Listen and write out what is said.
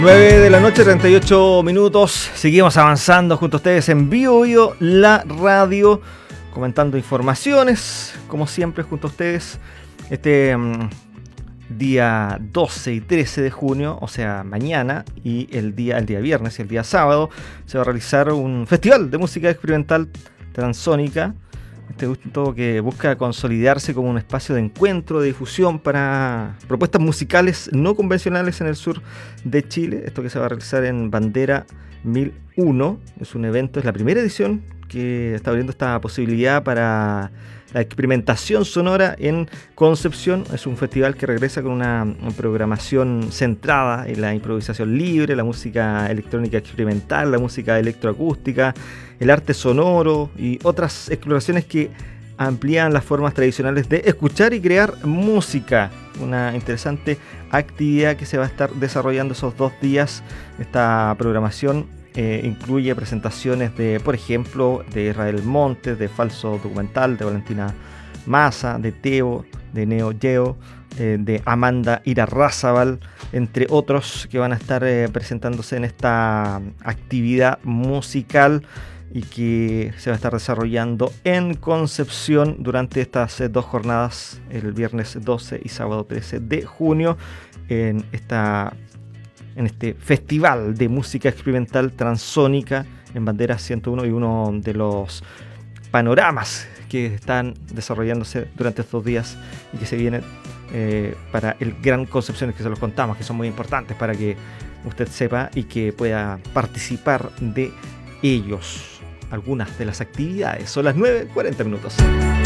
9 de la noche, 38 minutos. Seguimos avanzando junto a ustedes en Bio la radio, comentando informaciones, como siempre, junto a ustedes. Día 12 y 13 de junio, o sea, mañana, y el día viernes y el día sábado, se va a realizar un festival de música experimental transónica. Este evento que busca consolidarse como un espacio de encuentro, de difusión para propuestas musicales no convencionales en el sur de Chile. Esto que se va a realizar en Bandera 1001. Es un evento, es la primera edición que está abriendo esta posibilidad para la experimentación sonora en Concepción. Es un festival que regresa con una programación centrada en la improvisación libre, la música electrónica experimental, la música electroacústica, el arte sonoro y otras exploraciones que amplían las formas tradicionales de escuchar y crear música. Una interesante actividad que se va a estar desarrollando esos 2 días. Esta programación incluye presentaciones de, por ejemplo, de Israel Montes, de Falso Documental, de Valentina Massa, de Teo, de Neo Geo, de Amanda Irarrázaval, entre otros que van a estar presentándose en esta actividad musical y que se va a estar desarrollando en Concepción durante estas 2 jornadas, el viernes 12 y sábado 13 de junio, en este festival de música experimental transónica en Bandera 101, y uno de los panoramas que están desarrollándose durante estos días y que se vienen para el Gran Concepción, que se los contamos, que son muy importantes para que usted sepa y que pueda participar de ellos. Algunas de las actividades son las 9:40 minutos.